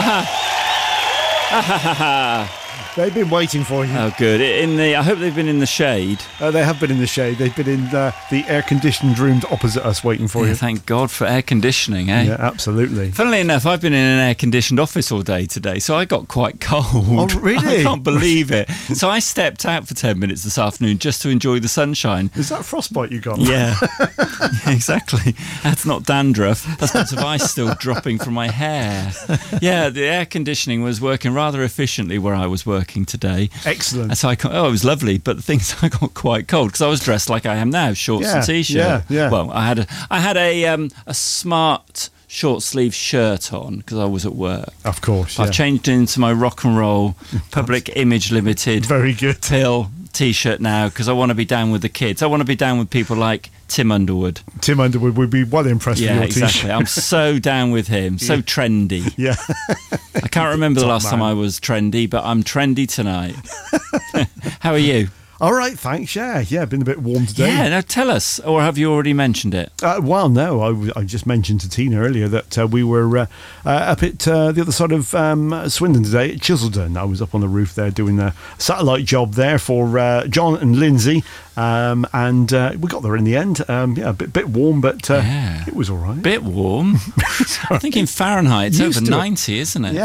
They've been waiting for you. Oh, good. I hope they've been in the shade. They have been in the shade. They've been in the air-conditioned rooms opposite us waiting for you. Thank God for air conditioning, eh? Yeah, absolutely. Funnily enough, I've been in an air-conditioned office all day today, so I got quite cold. Oh, really? I can't believe it. So I stepped out for 10 minutes this afternoon just to enjoy the sunshine. Is that frostbite you got? Yeah, exactly. That's not dandruff. That's bits of ice still dropping from my hair. Yeah, the air conditioning was working rather efficiently where I was working today. Excellent. And so it was lovely, but the thing is I got quite cold because I was dressed like I am now, shorts and t-shirt. Yeah. Well, I had a smart short sleeve shirt on because I was at work. Of course, yeah. I've changed into my rock and roll Public Image Limited very good pill t-shirt now because I want to be down with the kids. I want to be down with people like Tim Underwood. Tim Underwood would be well impressed with your exactly. t-shirt. I'm so down with him. So trendy. Yeah. I can't remember the last time I was trendy, but I'm trendy tonight. How are you? All right, thanks. Yeah, been a bit warm today. Yeah, now tell us, or have you already mentioned it? Well, no, I just mentioned to Tina earlier that we were up at the other side of Swindon today, at Chiseldon. I was up on the roof there doing a satellite job there for John and Lindsay, and we got there in the end. A bit warm, but it was all right. Bit warm? I think in Fahrenheit it's over 90, isn't it? Yeah,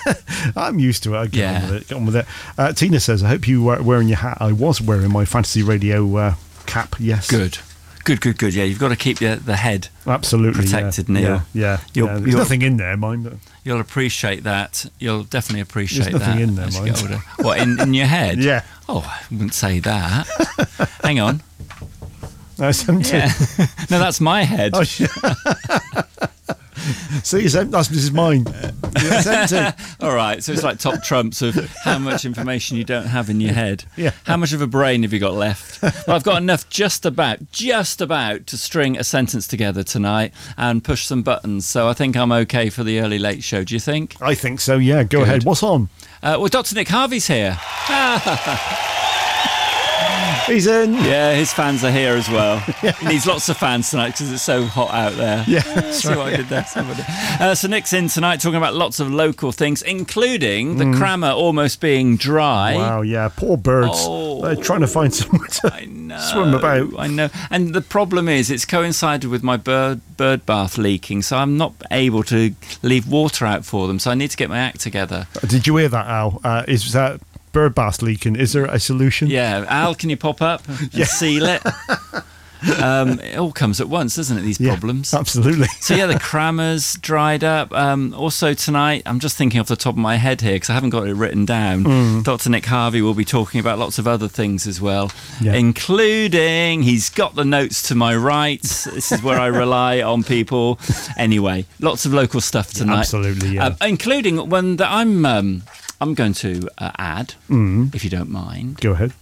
I'm used to it. I get on with it. Tina says, I hope you were wearing your hat. I was wearing my Fantasy Radio cap, yes. Good. Yeah, you've got to keep the head absolutely protected, Neil. Yeah. There's nothing in there, mind. But you'll appreciate that. You'll definitely appreciate that. There's nothing in there, mind. What, in your head? Yeah. Oh, I wouldn't say that. Hang on. That's empty. Yeah. No, that's my head. Oh, yeah. See, this is mine. It's empty. All right, so it's like top trumps of how much information you don't have in your head. Yeah. How much of a brain have you got left? Well, I've got enough just about to string a sentence together tonight and push some buttons. So I think I'm okay for the early late show. Do you think? I think so, yeah. Go ahead. What's on? Well, Dr. Nick Harvey's here. He's in. Yeah, his fans are here as well. He needs lots of fans tonight because it's so hot out there. Yeah, see what I did there. So Nick's in tonight talking about lots of local things, including the Crammer almost being dry. Wow, yeah, poor birds. They're trying to find somewhere to swim about. I know. And the problem is it's coincided with my bird bath leaking, so I'm not able to leave water out for them, so I need to get my act together. Did you hear that, Al? Is that bird bath leaking? Is there a solution? Yeah, Al, can you pop up and seal it? It all comes at once, doesn't it, these problems? Absolutely. So yeah, the Crammers dried up. Also tonight, I'm just thinking off the top of my head here because I haven't got it written down. Dr. Nick Harvey will be talking about lots of other things as well, including, he's got the notes to my right. This is where I rely on people. Anyway, lots of local stuff tonight. Absolutely, yeah. Including one that I'm going to add, if you don't mind. Go ahead.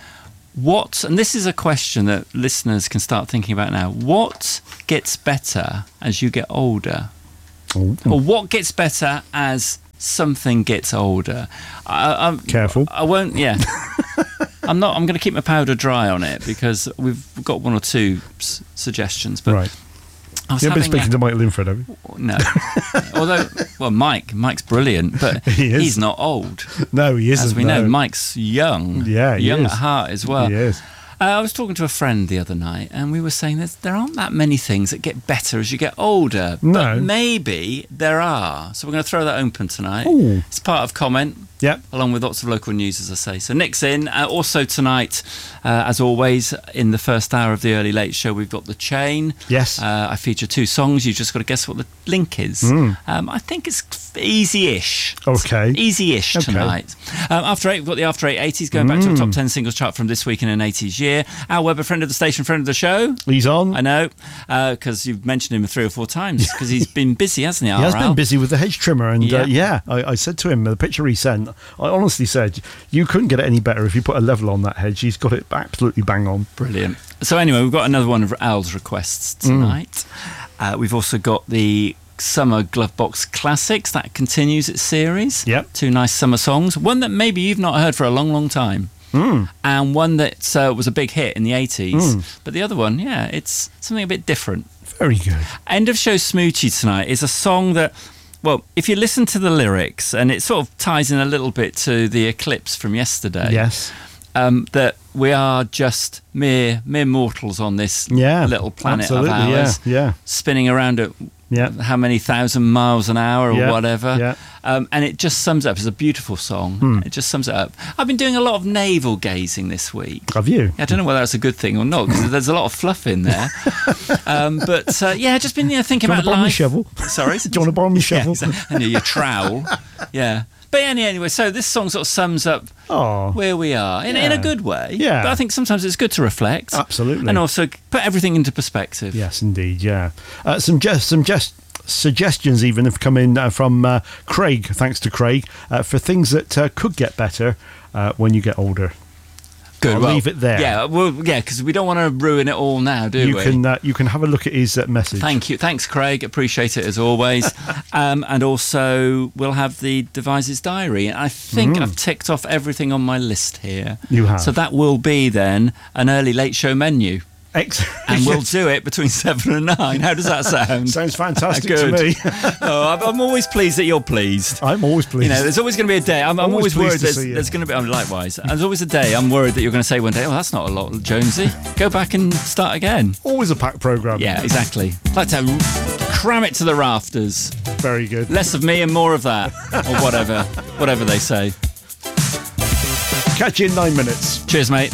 And this is a question that listeners can start thinking about now. What gets better as you get older? Or what gets better as something gets older? Careful. I won't, I'm going to keep my powder dry on it because we've got one or two suggestions. But right. You haven't been speaking to Mike Linford, have you? No. Although, Mike's brilliant, but he's not old. No, he isn't. As we know, Mike's young. Yeah, he young is. at heart as well. He is. I was talking to a friend the other night, and we were saying that there aren't that many things that get better as you get older. No. But maybe there are. So we're going to throw that open tonight. Ooh. It's part of comment. Yep. Along with lots of local news, as I say. So Nick's in. Also tonight, as always, in the first hour of the Early Late Show, we've got The Chain. Yes. I feature two songs. You've just got to guess what the link is. I think it's easy-ish. Okay. Easy-ish tonight. After 8, we've got the After 8 80s, going back to a top 10 singles chart from this week in an 80s year. Al Webber, friend of the station, friend of the show. He's on. I know, because you've mentioned him 3 or 4 times, because he's been busy, hasn't he, He has been busy with the hedge trimmer, and I said to him, the picture he sent, I honestly said, you couldn't get it any better if you put a level on that hedge. He's got it absolutely bang on. Brilliant. So anyway, we've got another one of Al's requests tonight. We've also got the Summer Glovebox Classics. That continues its series. Yep. 2 nice summer songs. One that maybe you've not heard for a long, long time. And one that was a big hit in the 80s. But the other one, it's something a bit different. Very good. End of Show Smoochie tonight is a song that well, if you listen to the lyrics, and it sort of ties in a little bit to the eclipse from yesterday. Yes. That we are just mere mortals on this little planet of ours, spinning around at how many 1,000 miles an hour or whatever. Yeah. And it just sums up. It's a beautiful song. It just sums it up. I've been doing a lot of navel gazing this week. Have you? I don't know whether that's a good thing or not, because there's a lot of fluff in there. Just been thinking about life. Do you want to borrow my shovel? Sorry? Do you want to borrow my shovel? Yeah, exactly. And your trowel. Yeah. But anyway, so this song sort of sums up where we are in a good way. Yeah. But I think sometimes it's good to reflect. Absolutely. And also put everything into perspective. Yes, indeed, yeah. Some suggestions even have come in from Craig, thanks to Craig, for things that could get better when you get older. Good. I'll leave it there. Yeah, because we don't want to ruin it all now, do we? You can have a look at his message. Thank you. Thanks, Craig. Appreciate it as always. And also, we'll have the Devises Diary. And I think I've ticked off everything on my list here. You have. So that will be then an early late show menu. Excellent. And we'll do it between 7 and 9. How does that sound? Sounds fantastic to me. I'm always pleased that you're pleased. I'm always pleased. There's always going to be a day. I'm always worried there's going to be. Likewise. There's always a day I'm worried that you're going to say one day, "Oh, that's not a lot, Jonesy. Go back and start again." Always a packed programme. Yeah, exactly. I'd like to cram it to the rafters. Very good. Less of me and more of that, or whatever they say. Catch you in 9 minutes. Cheers, mate.